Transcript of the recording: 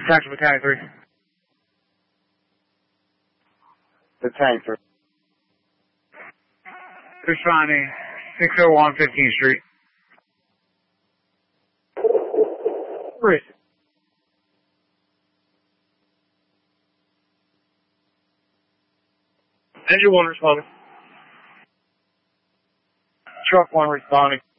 Central Battalion 3. Battalion 3. Responding 601 15th Street. Chris. Engine 1 responding. Truck 1 responding.